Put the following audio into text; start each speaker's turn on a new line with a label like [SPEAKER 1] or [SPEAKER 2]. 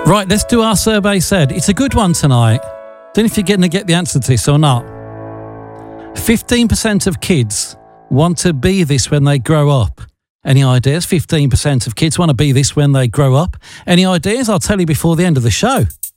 [SPEAKER 1] Right, let's do our survey said. It's a good one tonight. Don't know if you're going to get the answer to this or not. 15% of kids want to be this when they grow up. Any ideas? 15% of kids want to be this when they grow up. Any ideas? I'll tell you before the end of the show.